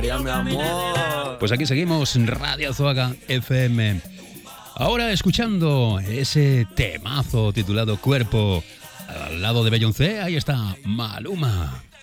día, mi amor. Pues aquí seguimos, Radio Azuaga FM. Ahora escuchando ese temazo titulado Cuerpo. Al lado de Beyoncé, ahí está Maluma.